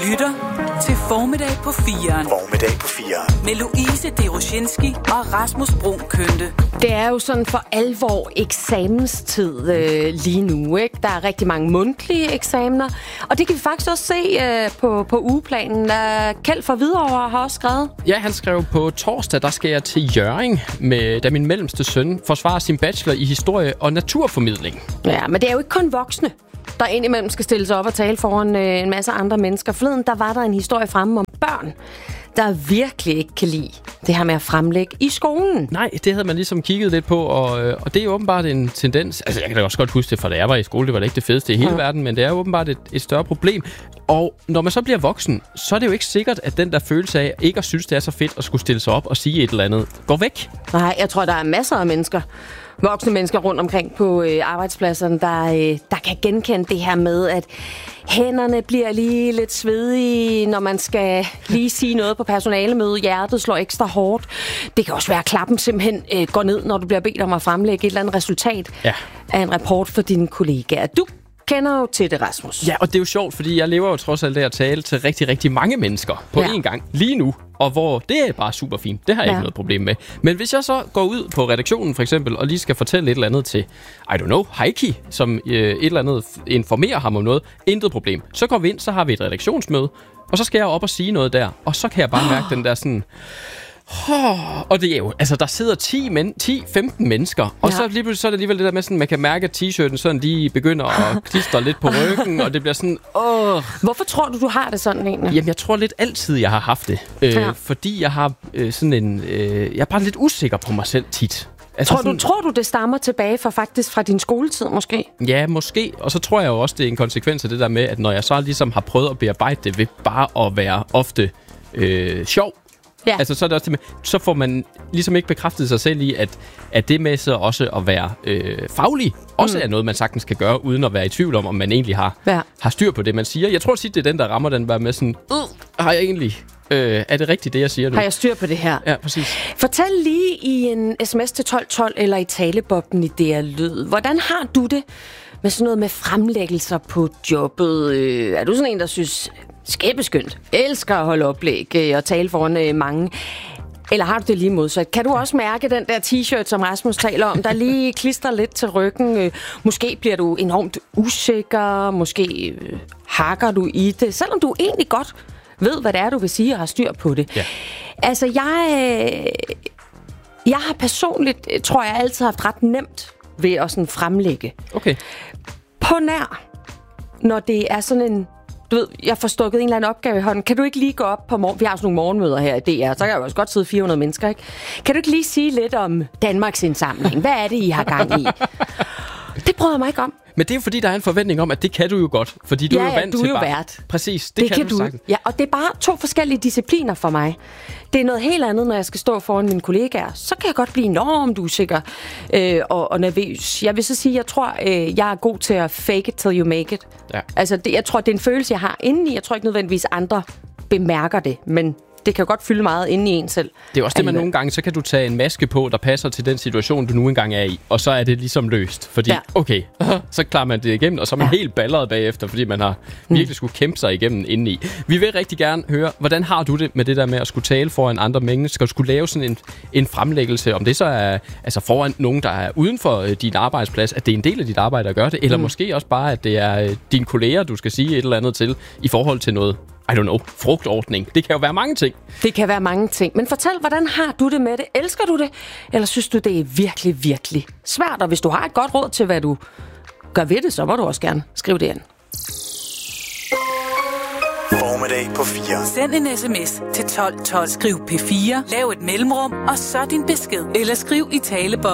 lytter til Formiddag på 4'eren. Formiddag på 4'eren. Med Louise Deroshinski og Rasmus Bruun Kønte. Det er jo sådan for alvor eksamenstid lige nu, ikke? Der er rigtig mange mundtlige eksamener, og det kan vi faktisk også se på ugeplanen. Kjeld fra Hvidovre har også skrevet. Ja, han skrev på torsdag, der skal jeg til Hjørring, da min mellemste søn forsvarer sin bachelor i historie og naturformidling. Ja, men det er jo ikke kun voksne, der indimellem skal stille sig op og tale foran en masse andre mennesker. Forleden, der var der en historie fremme om børn, der virkelig ikke kan lide det her med at fremlægge i skolen. Nej, det havde man ligesom kigget lidt på, og det er jo åbenbart en tendens. Altså, jeg kan da også godt huske det, for da jeg var i skole, det var da ikke det fedeste i hele verden, men det er jo åbenbart et større problem. Og når man så bliver voksen, så er det jo ikke sikkert, at den der følelse af ikke at synes, det er så fedt at skulle stille sig op og sige et eller andet, går væk. Nej, jeg tror, der er masser af mennesker, voksne mennesker rundt omkring på arbejdspladserne, der kan genkende det her med, at hænderne bliver lige lidt svedige, når man skal lige sige noget på personalemøde. Hjertet slår ekstra hårdt. Det kan også være, at klappen simpelthen går ned, når du bliver bedt om at fremlægge et eller andet resultat af en rapport for dine kollegaer. Du kender jo til det, Rasmus. Ja, og det er jo sjovt, fordi jeg lever jo trods alt af at tale til rigtig, rigtig mange mennesker på én gang lige nu. Og hvor det er bare super fint. Det har jeg ikke noget problem med. Men hvis jeg så går ud på redaktionen for eksempel, og lige skal fortælle et eller andet til, I don't know, Heikki, som et eller andet informerer ham om noget, intet problem. Så går vi ind, så har vi et redaktionsmøde, og så skal jeg op og sige noget der. Og så kan jeg bare mærke den der sådan... Og det er jo, altså der sidder 10-15 mennesker, og så lige pludselig så er det alligevel det der med sådan, man kan mærke, at t-shirten sådan lige begynder at klistre lidt på ryggen, og det bliver sådan, Hvorfor tror du har det sådan egentlig? Jamen, jeg tror lidt altid, jeg har haft det, fordi jeg har sådan en, jeg er bare lidt usikker på mig selv tit. Altså Tror du, det stammer tilbage fra din skoletid, måske? Ja, måske. Og så tror jeg jo også, det er en konsekvens af det der med, at når jeg så ligesom har prøvet at bearbejde det ved bare at være ofte sjov, altså så er det også det med, så får man ligesom ikke bekræftet sig selv i, at det med så også at være faglig, også er noget, man sagtens kan gøre, uden at være i tvivl om man egentlig har styr på det, man siger. Jeg tror tit, det er den, der rammer den bare med sådan, har jeg egentlig... er det rigtigt, det jeg siger nu? Har jeg styr på det her? Ja, præcis. Fortæl lige i en sms til 1212 eller i talebobben i DR Lyd. Hvordan har du det med sådan noget med fremlæggelser på jobbet? Er du sådan en, der synes, skæbeskyndt, elsker at holde oplæg og tale foran mange? Eller har du det lige modsat? Kan du også mærke den der t-shirt, som Rasmus taler om, der lige klistrer lidt til ryggen? Måske bliver du enormt usikker, måske hakker du i det, selvom du egentlig godt ved, hvad det er, du vil sige, og har styr på det. Ja. Altså, jeg har personligt, tror jeg, altid haft ret nemt ved at sådan fremlægge. Okay. På nær, når det er sådan en... Du ved, jeg får stukket en eller anden opgave i hånden. Kan du ikke lige gå op på morgen... Vi har sådan nogle morgenmøder her i DR, så kan jeg jo også godt sidde 400 mennesker, ikke? Kan du ikke lige sige lidt om Danmarks indsamling? Hvad er det, I har gang i? Det bryder jeg mig ikke om. Men det er jo fordi, der er en forventning om, at det kan du jo godt. Fordi du er jo vant du til er jo bare... vært. Præcis, det kan du sagtens. Ja, og det er bare 2 forskellige discipliner for mig. Det er noget helt andet, når jeg skal stå foran mine kollegaer. Så kan jeg godt blive enormt usikker og nervøs. Jeg vil så sige, jeg tror, jeg er god til at fake it till you make it. Ja. Altså, jeg tror, det er en følelse, jeg har indeni. Jeg tror ikke nødvendigvis, andre bemærker det, men... Det kan godt fylde meget inde i en selv. Det er også det, man nogle gange, så kan du tage en maske på, der passer til den situation, du nu engang er i, og så er det ligesom løst. Fordi, okay, så klarer man det igennem, og så er man helt balleret bagefter, fordi man har virkelig skulle kæmpe sig igennem indeni. Vi vil rigtig gerne høre, hvordan har du det med det der med at skulle tale foran andre mennesker, skulle lave sådan en fremlæggelse, om det så er altså foran nogen, der er uden for din arbejdsplads, at det er en del af dit arbejde at gøre det, eller måske også bare, at det er dine kolleger, du skal sige et eller andet til, i forhold til noget, I don't know, frugtordning. Det kan jo være mange ting. Det kan være mange ting. Men fortæl, hvordan har du det med det? Elsker du det? Eller synes du, det er virkelig, virkelig svært? Og hvis du har et godt råd til, hvad du gør ved det, så må du også gerne skrive det ind. Formiddag på 4. Send en sms til 1212. Skriv P4, lav et mellemrum, og så din besked. Eller skriv i talebobben.